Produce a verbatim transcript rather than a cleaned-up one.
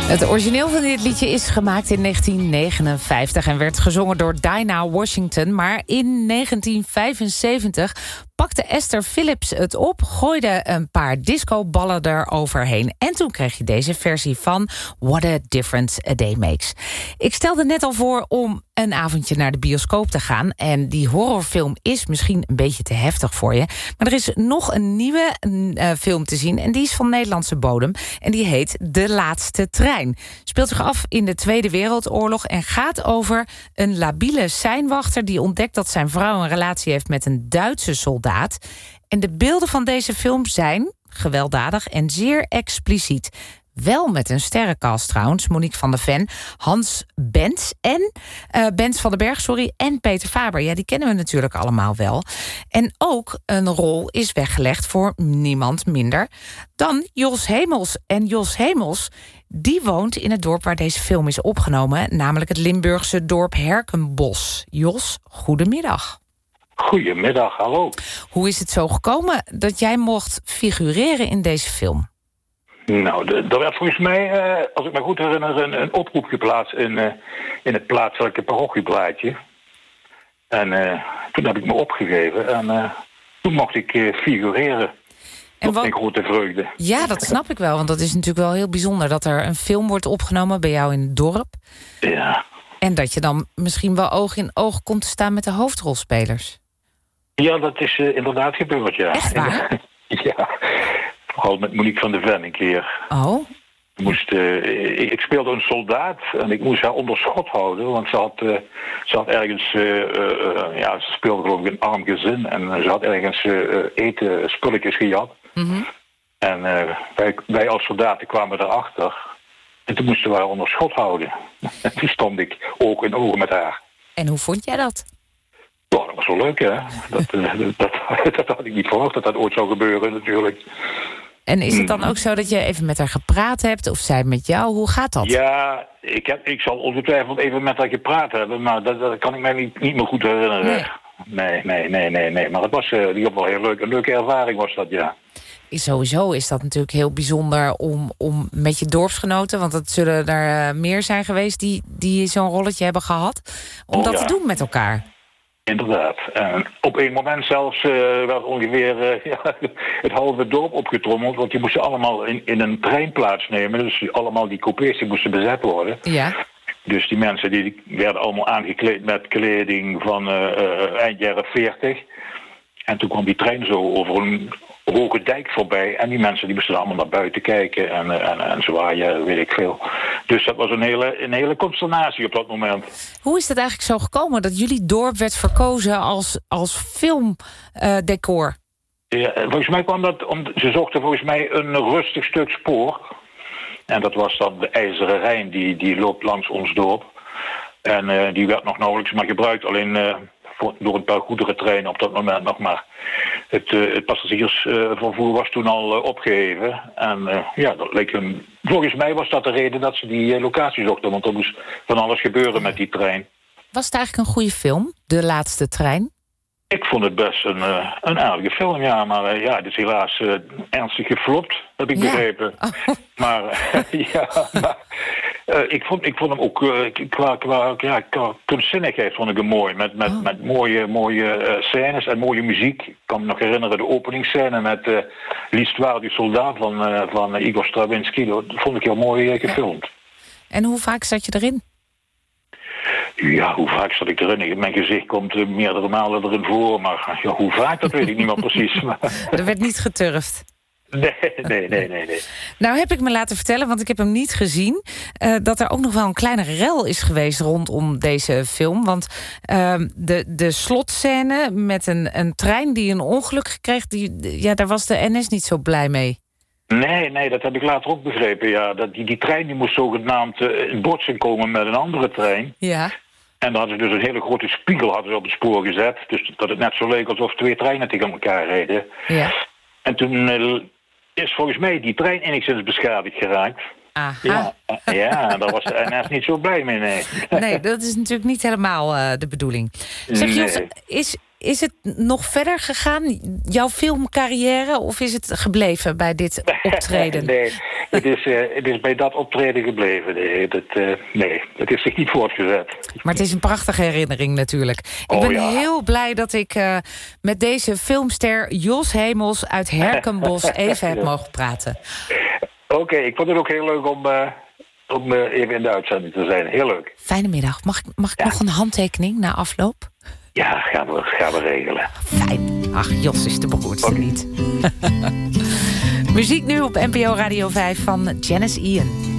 Het origineel van dit liedje is gemaakt in negentien negenenvijftig... en werd gezongen door Dinah Washington. Maar in negentien vijfenzeventig pakte Esther Phillips het op... gooide een paar discoballen eroverheen... en toen kreeg je deze versie van What a Difference a Day Makes. Ik stelde net al voor om een avondje naar de bioscoop te gaan... en die horrorfilm is misschien een beetje te heftig voor je... maar er is nog een nieuwe uh, film te zien... en die is van Nederlandse bodem en die heet De Laatste Trein. Speelt zich af in de Tweede Wereldoorlog... en gaat over een labiele seinwachter... die ontdekt dat zijn vrouw een relatie heeft met een Duitse soldaat. En de beelden van deze film zijn gewelddadig en zeer expliciet. Wel met een sterrencast trouwens. Monique van der Ven, Hans Bens en uh, Bens van den Berg, sorry, en Peter Faber. Ja, die kennen we natuurlijk allemaal wel. En ook een rol is weggelegd voor niemand minder dan Jos Hemels. En Jos Hemels, die woont in het dorp waar deze film is opgenomen, namelijk het Limburgse dorp Herkenbos. Jos, goedemiddag. Goedemiddag, hallo. Hoe is het zo gekomen dat jij mocht figureren in deze film? Nou, er werd volgens mij, uh, als ik me goed herinner, een, een oproep geplaatst in, uh, in het plaatselijke parochieblaadje. En uh, toen heb ik me opgegeven en uh, toen mocht ik uh, figureren. En wat... Tot mijn grote vreugde. Ja, dat snap ik wel, want dat is natuurlijk wel heel bijzonder... dat er een film wordt opgenomen bij jou in het dorp. Ja. En dat je dan misschien wel oog in oog komt te staan met de hoofdrolspelers. Ja, dat is uh, inderdaad gebeurd, ja. Echt waar? Ja. Vooral met Monique van der Ven een keer. Oh? Ik, moest, uh, ik, ik speelde een soldaat en ik moest haar onder schot houden. Want ze had, uh, ze had ergens... Uh, uh, ja, ze speelde geloof ik een arm gezin. En ze had ergens uh, eten, spulletjes gejat. Mm-hmm. En uh, wij, wij als soldaten kwamen erachter. En toen moesten we haar onder schot houden. En toen stond ik oog in oog met haar. En hoe vond jij dat? Oh, dat was wel leuk, hè? Dat, uh, dat, dat had ik niet verwacht dat dat ooit zou gebeuren, natuurlijk. En is het dan ook zo dat je even met haar gepraat hebt... of zij met jou? Hoe gaat dat? Ja, ik, heb, ik zal ongetwijfeld even met haar gepraad hebben... maar dat, dat kan ik mij niet, niet meer goed herinneren. Nee, nee, nee, nee, nee. nee. Maar het was uh, die wel heel leuk. Een leuke ervaring was dat, ja. Sowieso is dat natuurlijk heel bijzonder om, om met je dorpsgenoten... want dat zullen er uh, meer zijn geweest die, die zo'n rolletje hebben gehad... om oh, dat ja. te doen met elkaar. Inderdaad. En op een moment zelfs uh, werd ongeveer uh, ja, het halve dorp opgetrommeld... want die moesten allemaal in, in een trein plaatsnemen. Dus allemaal die coupés die moesten bezet worden. Ja. Dus die mensen die werden allemaal aangekleed met kleding van uh, uh, eind jaren veertig. En toen kwam die trein zo over een hoge dijk voorbij. En die mensen die moesten allemaal naar buiten kijken. En, uh, en, en zwaaien, weet ik veel. Dus dat was een hele, een hele consternatie op dat moment. Hoe is het eigenlijk zo gekomen dat jullie dorp werd verkozen als, als filmdecor? Uh, ja, volgens mij kwam dat... Om, ze zochten volgens mij een rustig stuk spoor. En dat was dan de IJzeren Rijn. Die, die loopt langs ons dorp. En uh, die werd nog nauwelijks maar gebruikt. Alleen... Uh, door een paar goederentreinen op dat moment nog maar. Het, uh, het passagiersvervoer was toen al uh, opgeheven. En uh, ja, dat leek een... volgens mij was dat de reden dat ze die uh, locatie zochten. Want er moest van alles gebeuren met die trein. Was het eigenlijk een goede film, De Laatste Trein? Ik vond het best een, uh, een aardige film, ja. Maar uh, ja, het is helaas uh, ernstig geflopt, heb ik ja. begrepen. Oh. Maar uh, ja, maar, uh, ik, vond, ik vond hem ook uh, qua, qua, ja, qua kunstzinnigheid vond ik hem mooi. Met, met, oh. met mooie, mooie uh, scènes en mooie muziek. Ik kan me nog herinneren de openingsscène met uh, L'Histoire du Soldat van, uh, van uh, Igor Stravinsky. Dat vond ik heel mooi uh, gefilmd. Ja. En hoe vaak zat je erin? Ja, hoe vaak zat ik erin? Mijn gezicht komt uh, meerdere malen erin voor. Maar ja, hoe vaak, dat weet ik niet meer precies. Er werd niet geturfd? Nee, nee, nee, nee, nee. Nou heb ik me laten vertellen, want ik heb hem niet gezien... Uh, dat er ook nog wel een kleine rel is geweest rondom deze film. Want uh, de, de slotscène met een, een trein die een ongeluk kreeg... Die, ja, daar was de N S niet zo blij mee. Nee, nee, dat heb ik later ook begrepen. Ja, dat die, die trein die moest zogenaamd uh, in botsing komen met een andere trein. Ja. En dan hadden ze dus een hele grote spiegel hadden ze op het spoor gezet. Dus dat het net zo leek alsof twee treinen tegen elkaar reden. Ja. En toen uh, is volgens mij die trein enigszins beschadigd geraakt. Aha. Ja, ja, daar was de N S niet zo blij mee, nee. Nee, dat is natuurlijk niet helemaal uh, de bedoeling. Zeg, Jos, nee. is, is het nog verder gegaan, jouw filmcarrière, of is het gebleven bij dit optreden? Nee, het is, uh, het is bij dat optreden gebleven. Nee, dat, uh, nee, het is zich niet voortgezet. Maar het is een prachtige herinnering natuurlijk. Ik oh, ben ja. heel blij dat ik uh, met deze filmster Jos Hemels uit Herkenbos even heb mogen praten. Oké, okay, ik vond het ook heel leuk om, uh, om uh, even in de uitzending te zijn. Heel leuk. Fijne middag. Mag ik, mag ik ja. nog een handtekening na afloop? Ja, gaan we, gaan we regelen. Fijn. Ach, Jos is de beroerdste okay. niet. Muziek nu op N P O Radio vijf van Janis Ian.